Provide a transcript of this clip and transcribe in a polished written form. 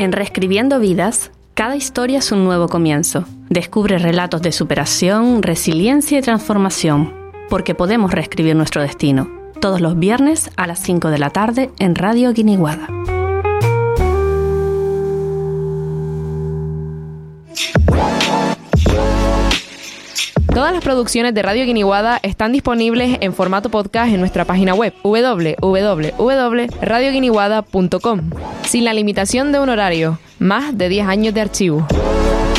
En Reescribiendo Vidas, cada historia es un nuevo comienzo. Descubre relatos de superación, resiliencia y transformación, porque podemos reescribir nuestro destino. Todos los viernes a las 5 de la tarde en Radio Guiniguada. Todas las producciones de Radio Guiniguada están disponibles en formato podcast en nuestra página web www.radioguiniguada.com, sin la limitación de un horario, más de 10 años de archivo.